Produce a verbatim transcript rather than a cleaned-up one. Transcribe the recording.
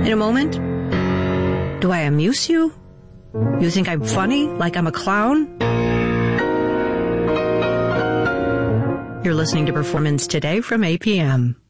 In a moment, do I amuse you? You think I'm funny, like I'm a clown? You're listening to Performance Today from A P M.